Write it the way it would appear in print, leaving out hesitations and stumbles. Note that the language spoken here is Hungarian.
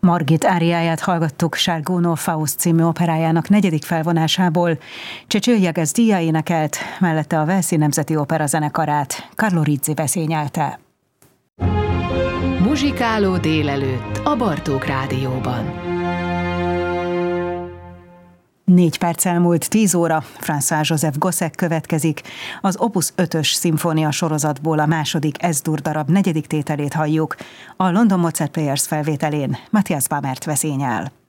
Margit áriáját hallgattuk Sárgónó Faust című operájának 4. felvonásából. Ceciliages Dia énekelt, mellette a Walesi Nemzeti Opera zenekarát Carlo Rizzi vezényelte. Muzsikáló délelőtt a Bartók Rádióban. 4 perc elmúlt 10 óra, François-Joseph Gossec következik. Az Opus 5-ös szimfónia sorozatból a második S-dur darab 4. tételét halljuk. A London Mozart Players felvételén Matthias Bamert vezényel.